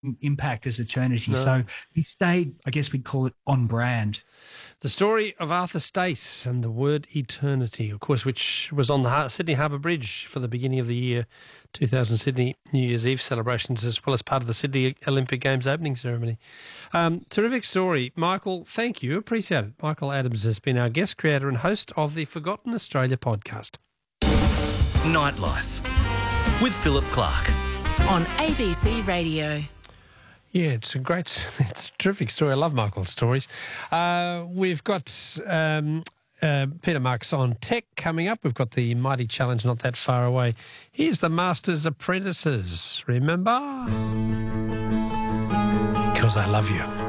impact as Eternity. No. So he stayed, I guess we'd call it, on brand. The story of Arthur Stace and the word eternity, of course, which was on the Sydney Harbour Bridge for the beginning of the year 2000 Sydney New Year's Eve celebrations, as well as part of the Sydney Olympic Games opening ceremony. Terrific story. Michael, thank you. Appreciate it. Michael Adams has been our guest, creator and host of the Forgotten Australia podcast. Nightlife with Philip Clark on ABC Radio. Yeah, it's a terrific story. I love Michael's stories. We've got Peter Marks on tech coming up. We've got the Mighty Challenge not that far away. Here's the Masters Apprentices. Remember? Because I love you.